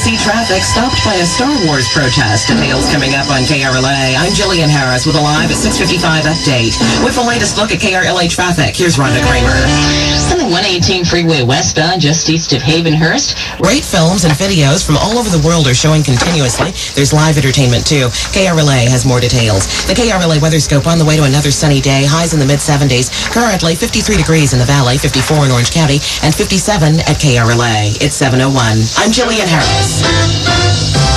DC traffic stopped by a Star Wars protest. Details coming up on KRLA. I'm Jillian Harris with a live at 6:55 update. With the latest look at KRLA traffic, here's Rhonda Kramer. On the 118 freeway westbound, just east of Havenhurst. Great films and videos from all over the world are showing continuously. There's live entertainment, too. KRLA has more details. The KRLA weather scope on the way to another sunny day. Highs in the mid-70s. Currently, 53 degrees in the Valley, 54 in Orange County, and 57 at KRLA. It's 7:01. I'm Jillian Harris.